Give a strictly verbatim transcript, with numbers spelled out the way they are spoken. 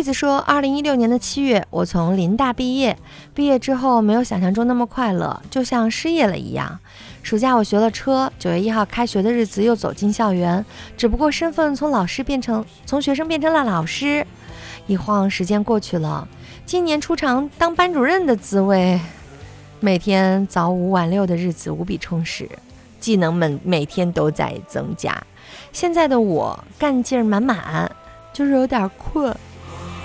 栗子说，二零一六年的七月，我从林大毕业，毕业之后没有想象中那么快乐，就像失业了一样。暑假我学了车，九月一号开学的日子又走进校园，只不过身份从老师变成从学生变成了老师。一晃时间过去了，今年出场当班主任的滋味，每天早五晚六的日子无比充实，技能们每天都在增加。现在的我干劲儿满满，就是有点困。